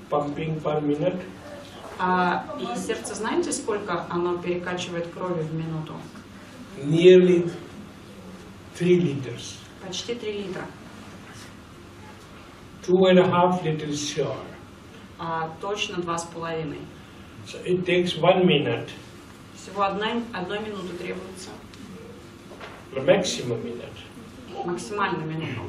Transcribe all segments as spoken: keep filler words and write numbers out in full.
pumping per minute? А, и сердце, знаете, сколько оно перекачивает крови в минуту? Nearly three liters. Почти три литра. Two and a half liters sure. А, точно два с половиной. So it takes one minute. Всего одна, одной минуты требуется. The maximum minute. Максимально минуту.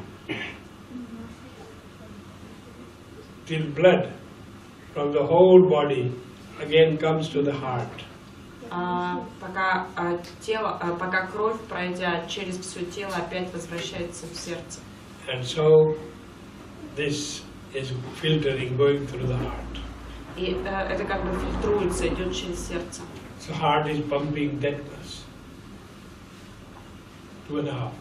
Till blood from the whole body again comes to the heart. А, пока а, тело, а, пока кровь, пройдя через все тело, опять возвращается в сердце. And so this is filtering going through the heart. И э, это как бы фильтруется, идет через сердце. So heart is pumping that much. Two and a half.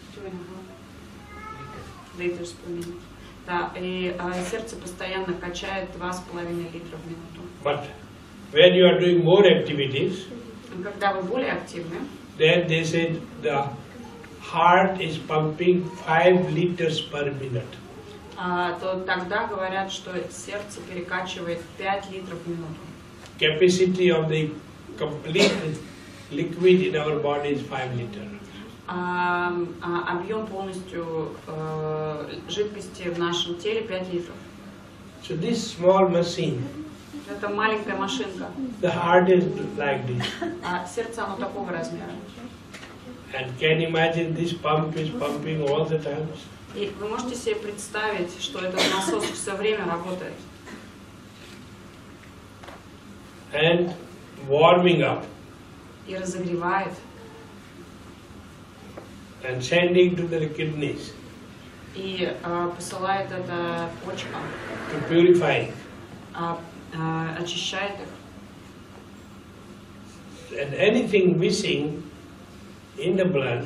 Liters per minute. Да, и э, сердце постоянно качает два с половиной литра в минуту. But when you are doing more activities, Когда вы более активны, then they said the heart is pumping five liters per minute. а, то тогда говорят, что сердце перекачивает пять литров в минуту. Capacity of the complete liquid in our body is five liters. А, а, объем полностью э, жидкости в нашем теле пять литров. So this small machine, Это маленькая машинка. the heart is like this. А сердце оно такого размера. And can you imagine this pump is pumping all the time? И вы можете себе представить, что этот насос все время работает. And warming up И разогревает. and sending to the kidneys И э, посылает это почкам. to purify. А, э, очищает их. And anything missing in the blood,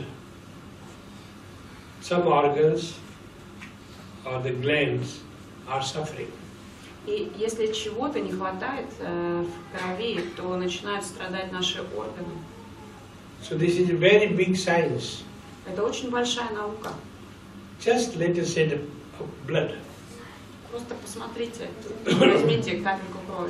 some organs or the glands are suffering. И если чего-то не хватает э, в крови, то начинают страдать наши органы. So this is a very big science. Это очень большая наука. Just let us say the blood. Просто посмотрите, возьмите капельку крови.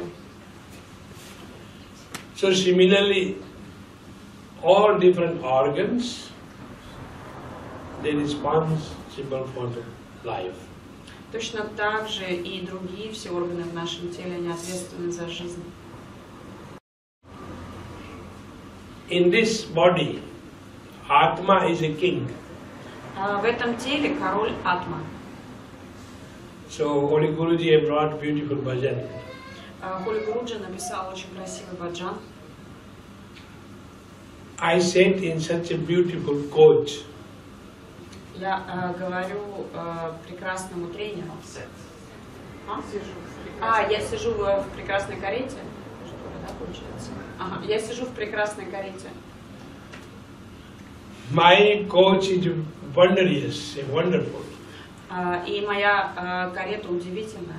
So similarly, all different organs, they are responsible for the life. Точно так же и другие все органы в нашем теле, они ответственны за жизнь. In this body, Atma is a king. А в этом теле король Атма. So Holy Guruji have brought beautiful bhajan. А Холи Гуруджи написал очень красивый баджан. I sat in such a beautiful coach. Я э, говорю э, прекрасному тренеру. А? а, я сижу в, в прекрасной карете. Что ли, да, получается? Ага, я сижу в прекрасной карете. My coach is wondrous, wonderful. А, и моя э, карета удивительная.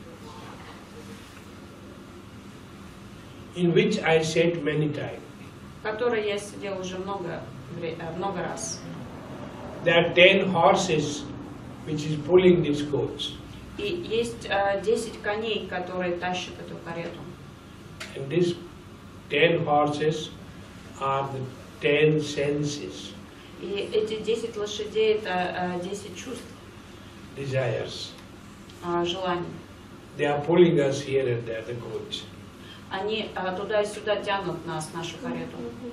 In which I sat many times. В которой я сидел уже много, много раз. There are ten horses which is pulling this coach. И есть э, десять коней, которые тащат эту карету. And these ten horses are the ten senses, И эти десять лошадей это э, десять чувств, desires. э, желаний. They are pulling us here and there, the coach. Они э, туда и сюда тянут нас, нашу карету.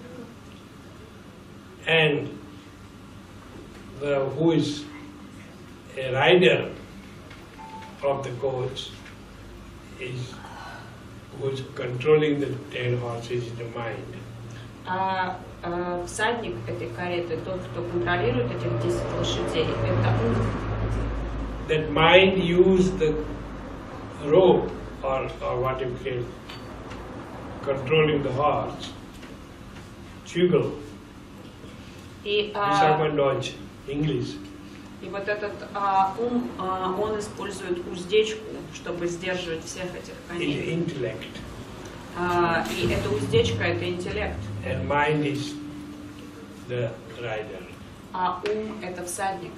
And the who is a rider of the coach is who is controlling the ten horses in the mind. А э, всадник этой кареты, тот, кто контролирует этих десять лошадей, это ум. That mind use the rope or, or what you call controlling the horse, juggle, И, а, Sarman Dodge, English. и вот этот а, ум, а, он использует уздечку, чтобы сдерживать всех этих коней. Intellect. А, и эта уздечка — это интеллект, And mind is the rider. а ум — это всадник.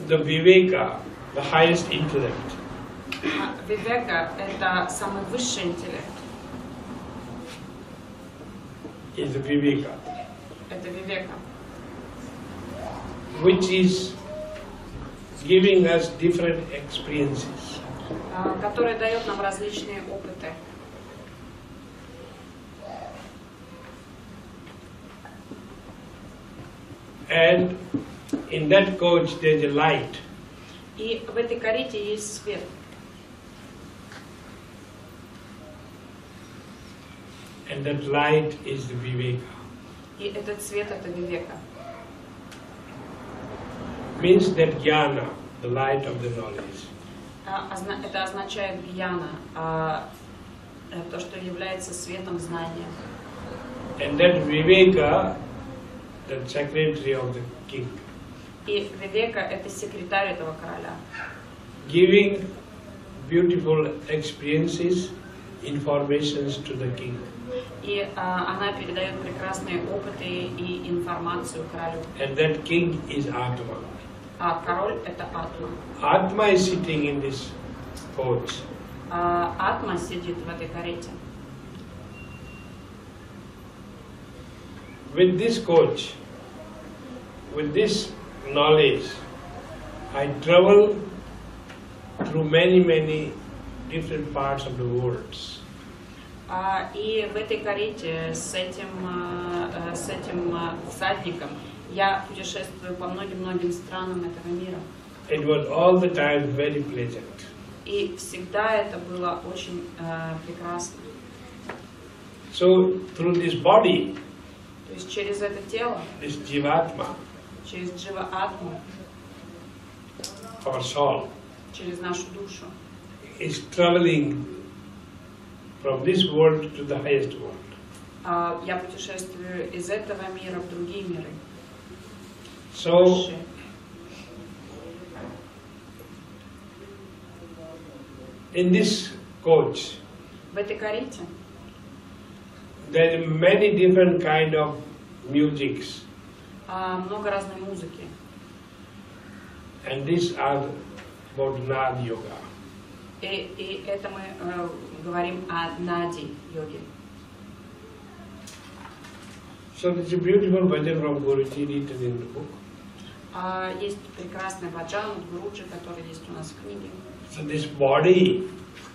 the Viveka, the highest intellect. А Вивека – это самый высший интеллект. Is the Viveka, Это Вивека, which is giving us different experiences. а, который дает нам различные опыты. And in that coach there is a light. И в этой карете есть свет. And that light is the Viveka. И этот свет – это Вивека. Means that jnana, the light of the knowledge. А, озна- Это означает гьяна, а, э, то, что является светом знания. And that Viveka, the secretary of the king, И Вивека – это секретарь этого короля, giving beautiful experiences, informations to the king. и а, она передает прекрасные опыты и информацию королю. And that king is Atma. А король – это Атма. Atma is sitting in this coach. А Атма сидит в этой карете. With this coach, with this knowledge, I travel through many, many different parts of the world. А, и в этой карете с этим, а, а, с этим а, всадником я путешествую по многим-многим странам этого мира. It was all the time very pleasant. И всегда это было очень а, прекрасно. So through this body, То есть через это тело, this Jivatma, через Джива Атму, our soul, через нашу душу, is traveling from this world to the highest world. а, я путешествую из этого мира в другие миры. So Высшие. in this coach, В этой карете there are many different kind of musics, а, много разной музыки. and these are about Nad Yoga. И, и это мы э, говорим о нади йоге. So there's a beautiful bhajan from Guruji written in the book. А, есть прекрасный баджан от Гуруджи, который есть у нас в книге. So this body,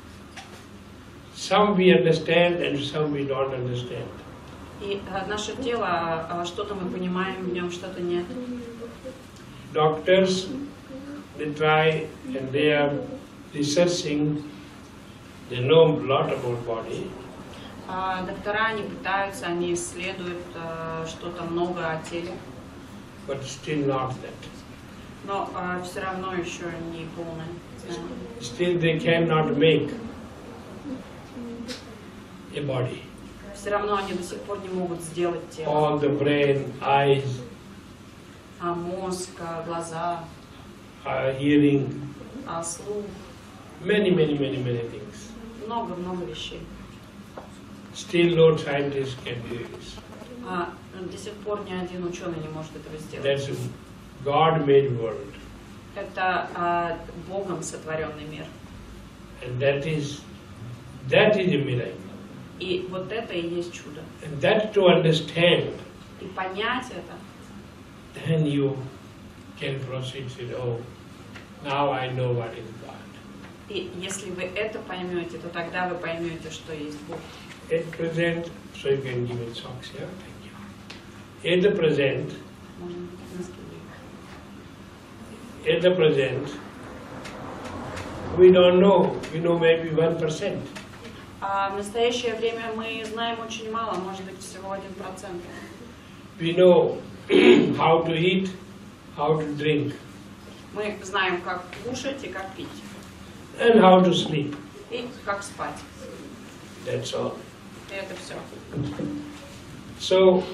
some we understand and some we don't understand. И а, наше тело, а, что-то мы понимаем в нем, что-то нет. Doctors, they try and they are researching, they know a lot about body, А, доктора, они пытаются, они исследуют а, что-то много о теле, but still not that. но а, все равно еще не полное знание. Still they cannot make a body. Все равно они до сих пор не могут сделать тело. All the brain, eyes, А мозг, а, глаза, uh, hearing, а, слух, many, many, many, many things. много-много вещей. Still no scientist can do this. А, до сих пор ни один ученый не может этого сделать. That's a God-made world. Это а, Богом сотворенный мир. And that is, that is a miracle. И вот это и есть чудо. And that to understand, И понять это, then you can proceed with, oh, now I know what is God. и если вы это поймете, то тогда вы поймете, что есть Бог. At present, so you can give it socks, yeah? Thank you. At the present, Можно носки брать. at the present, we don't know, we know maybe one percent. А в настоящее время мы знаем очень мало, может быть всего один процент. We know how to eat, how to drink, Мы знаем, как кушать и как пить, and how to sleep. и как спать. That's all. И это все. So,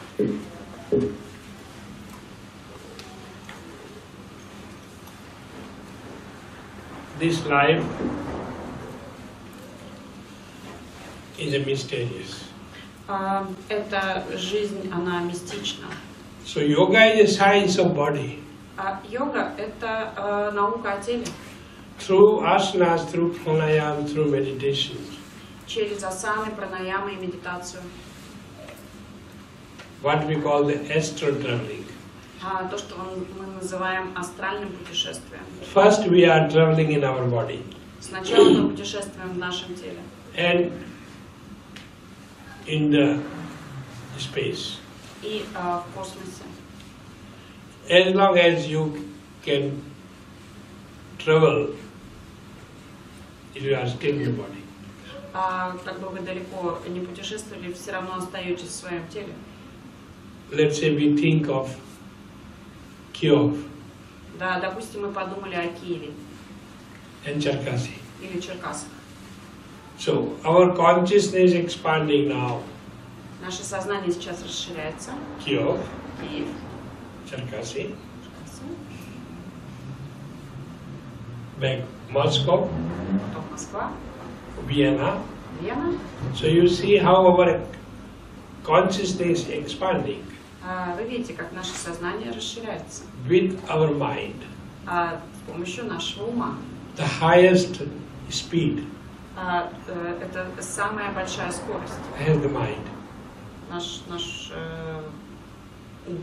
this life is a mysterious. А, эта жизнь, она мистична. So yoga is a science of body. А йога – это э, наука о теле. Through asanas, through pranayama, through meditation. Через асаны, пранаямы и медитацию. What we call the astral traveling. А, то, что мы называем астральным путешествием. First we are traveling in our body. Сначала мы путешествуем в нашем теле. And in the space. И э, в космосе. As long as you can travel, you are still in the body. А как бы вы далеко не путешествовали, все равно остаетесь в своем теле. Let's say we think of Kyiv Да, допустим, мы подумали о Киеве and Cherkasy. или Черкасах. So our consciousness is expanding now. Наше сознание сейчас расширяется. Kyiv, Киев, Cherkasy, Черкасы, back Moscow, потом Москва, Vienna. Вена. So you see how our consciousness is expanding А, Вы видите, как наше сознание расширяется with our mind. а, с помощью нашего ума. The highest speed А, э, это самая большая скорость. has the mind. Наш, наш э, ум.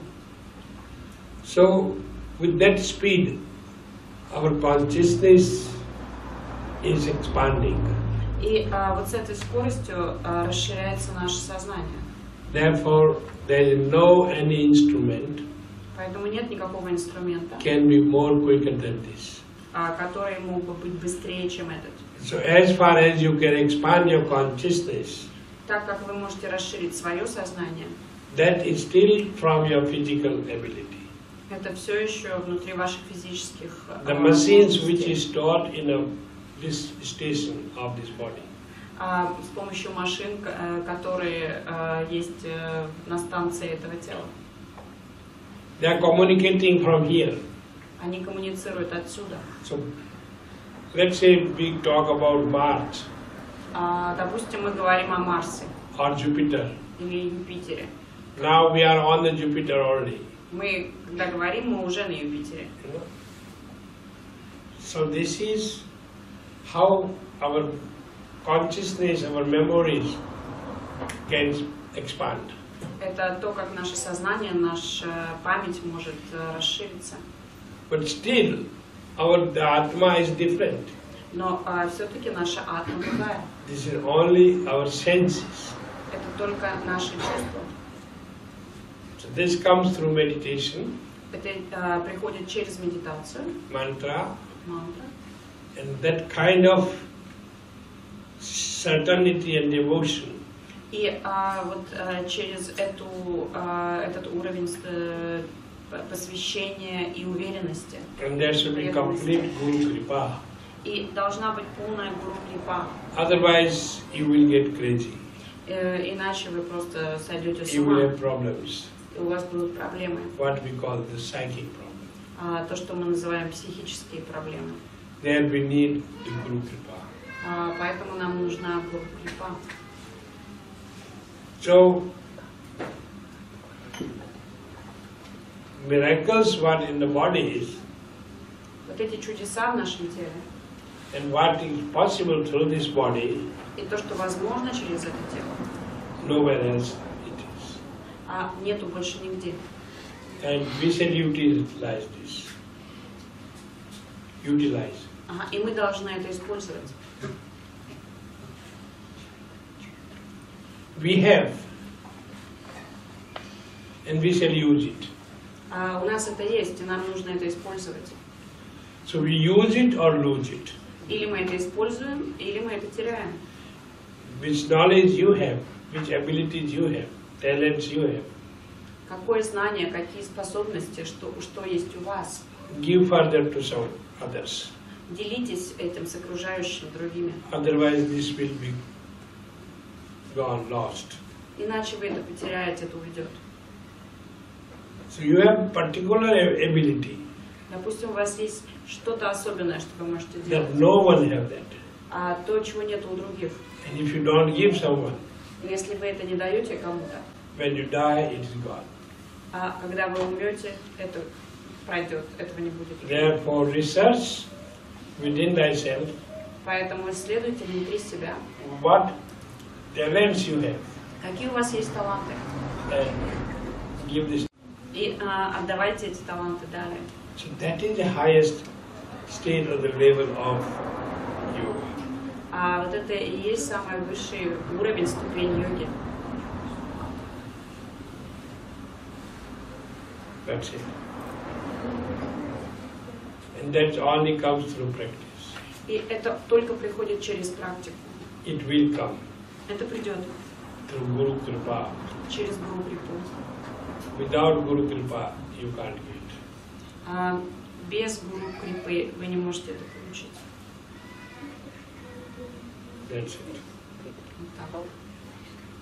So with that speed, our consciousness is expanding. И а, вот с этой скоростью а, расширяется наше сознание. Therefore, there is no any instrument Поэтому нет никакого инструмента, can be more quicker than this. а, который мог бы быть быстрее, чем этот. So as far as you can expand your consciousness, Так как вы можете расширить свое сознание, that is still from your physical ability. это все еще внутри ваших физических а, The machines which возможностей. is stored in a, this station of this body. А, с помощью машин, к- э, которые э, есть э, на станции этого тела. They are communicating from here. Они коммуницируют отсюда. So let's say we talk about Mars А, допустим, мы говорим о Марсе or Jupiter. или Юпитере. Now we are on the Jupiter already. Мы, когда говорим, мы уже на Юпитере. You know? So this is how our consciousness, our memories can expand. Это то, как наше сознание, наша память может э, расшириться. But still, our the Atma is different. Но все-таки наша атма другая. This is only our senses. Это только наши чувства. So this comes through meditation, Это э, приходит через медитацию, mantra, мантра. and that kind of certainty and devotion И а, вот а, через эту, а, этот уровень э, посвящения и уверенности. and there should be complete Guru Kripa. И должна быть полная Гуру Крипа. Otherwise, you will get crazy. Э, иначе вы просто сойдете с You will ума, have problems. и у вас будут проблемы. What we call the psychic problem. А, то, что мы называем психические проблемы. There we need the Guru Kripa. А, поэтому нам нужна Гуру Крипа. So, miracles what in the body is, Вот эти чудеса в нашем теле, and what is possible through this body, и то, что возможно через это тело, nowhere else it is. а нету больше нигде. And we should utilize this. Utilize. Ага, и мы должны это использовать. We have, and we shall use it. А у нас это есть, и нам нужно это использовать. So we use it or lose it. Или мы это используем, или мы это теряем. Which knowledge you have, which abilities you have, talents you have, Какое знание, какие способности, что, что есть у вас. give further to some others. Делитесь этим с окружающими другими. Otherwise this will be gone, lost. Иначе вы это потеряете, это уйдет. So you have particular ability Допустим, у вас есть что-то особенное, что вы можете that делать, no one have that. а то, чего нет у других. And if you don't give someone, Если вы это не даете кому-то, when you die, it is gone. а когда вы умрете, это пройдет, этого не будет. Therefore, research within thyself Поэтому исследуйте внутри себя, what talents you have какие у вас есть таланты, and give this. и а, отдавайте эти таланты далее. So that is the highest state or the level of yoga. А вот это и есть самый высший уровень, ступень йоги. That's it. And that only comes through practice. И это только приходит через практику. It will come Это придет through Guru Kripa. через Гуру Крипу. Without Guru Kripa, you can't get. А без Гуру Крипы вы не можете это получить. That's it. Вот так.